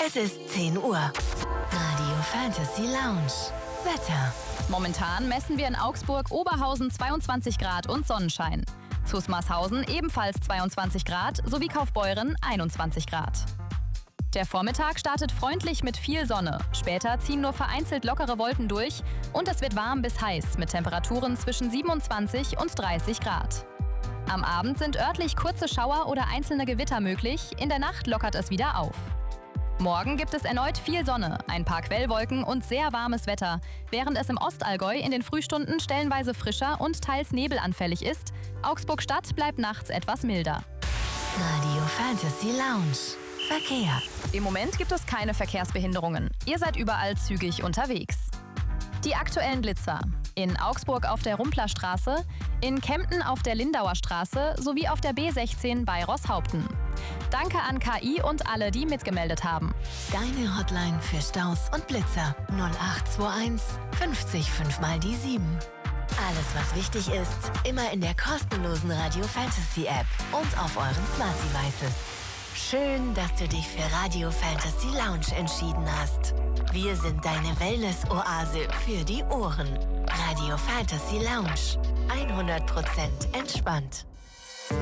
Es ist 10 Uhr. Radio Fantasy Lounge. Wetter. Momentan messen wir in Augsburg Oberhausen 22 Grad und Sonnenschein. Zusmarshausen ebenfalls 22 Grad sowie Kaufbeuren 21 Grad. Der Vormittag startet freundlich mit viel Sonne. Später ziehen nur vereinzelt lockere Wolken durch und es wird warm bis heiß mit Temperaturen zwischen 27 und 30 Grad. Am Abend sind örtlich kurze Schauer oder einzelne Gewitter möglich, in der Nacht lockert es wieder auf. Morgen gibt es erneut viel Sonne, ein paar Quellwolken und sehr warmes Wetter, während es im Ostallgäu in den Frühstunden stellenweise frischer und teils nebelanfällig ist. Augsburg-Stadt bleibt nachts etwas milder. Radio Fantasy Lounge. Verkehr. Im Moment gibt es keine Verkehrsbehinderungen. Ihr seid überall zügig unterwegs. Die aktuellen Blitzer. In Augsburg auf der Rumplerstraße, in Kempten auf der Lindauer Straße sowie auf der B16 bei Roßhaupten. Danke an KI und alle, die mitgemeldet haben. Deine Hotline für Staus und Blitzer 0821 50 5 mal die 7. Alles, was wichtig ist, immer in der kostenlosen Radio Fantasy App und auf euren Smart Devices. Schön, dass du dich für Radio Fantasy Lounge entschieden hast. Wir sind deine Wellness-Oase für die Ohren. Radio Fantasy Lounge. 100% entspannt.